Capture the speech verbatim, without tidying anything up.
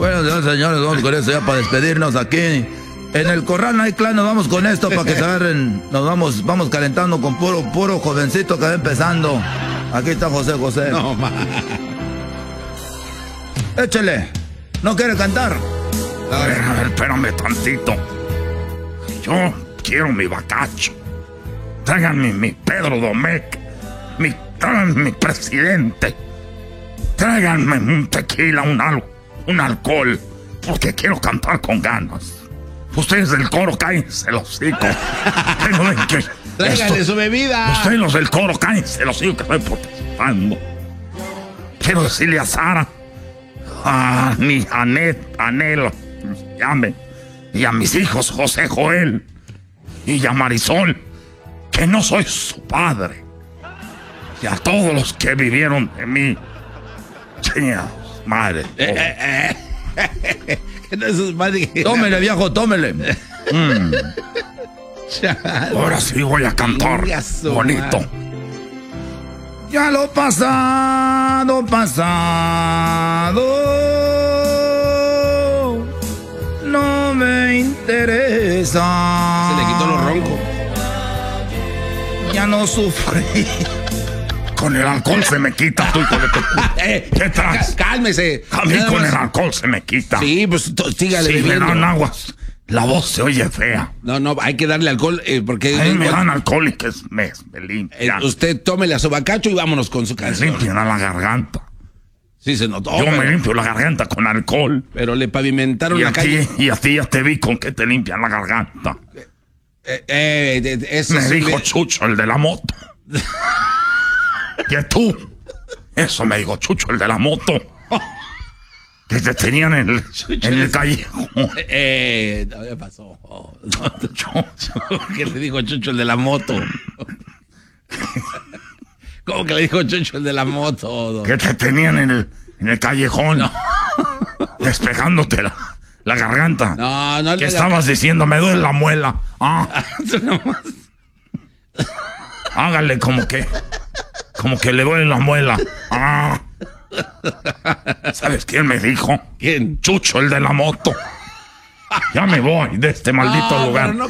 Bueno, señores, vamos con eso ya para despedirnos aquí. En el Corral No Hay Clan nos vamos con esto para que se agarren. Nos vamos, vamos calentando con puro, puro jovencito que va empezando. Aquí está José José. No, ma. Échele. ¿No quiere cantar? A ver, a ver, espérame tantito. Yo quiero mi bacacho. Tráiganme mi Pedro Domecq. Mi, tráiganme mi presidente. Tráiganme un tequila, un, al, un alcohol. Porque quiero cantar con ganas. Ustedes del coro, cállense los hocico. Tráiganle su bebida. Ustedes los del coro, cállense los hocico que estoy protestando. Quiero decirle a Sara, a mi Anet, Anel, llame, y a mis hijos José Joel y a Marisol, que no soy su padre. Y a todos los que vivieron de mí. Señor, madre. Eh, eh, eh. No, eso es más de... Tómele, viejo, tómele. Mm. Ahora sí voy a cantar bonito. Man. Ya lo pasado, pasado, no me interesa. Se le quitó lo ronco. Ya no sufrí. Con el alcohol se me quita, tú, hijo de tu... eh, ¿Qué traes? Cálmese. A mí Nada con más. el alcohol se me quita. Sí, pues to, sígale Si me bebiendo. dan aguas, la voz se oye fea. No, no, hay que darle alcohol eh, porque... A mí me eh, dan alcohol y que me, me eh, limpian. usted tómele a su bacacho y vámonos con su Me canción. limpian a la garganta. Sí, se notó. Yo pero, me limpio la garganta con alcohol. pero le pavimentaron Y la a, calle. ti, y a ti ya te vi con que te limpian la garganta. Eh, eh, eh, eso Me sí dijo le- Chucho, el de la moto. Que tú. Eso me dijo Chucho, el de la moto. Que te tenían en el, en el callejón. Eh, no, ya pasó. Oh, no, ¿qué le dijo Chucho el de la moto? ¿Cómo que le dijo Chucho el de la moto? Que te tenían en el, en el callejón. No. Despejándote la, la garganta. No, no Que le estabas diciendo, me duele la muela. Ah, hágale como que. Como que le duele la muela. Ah. ¿Sabes quién me dijo? ¿Quién? Chucho, el de la moto. Ya me voy de este maldito No, lugar. pero no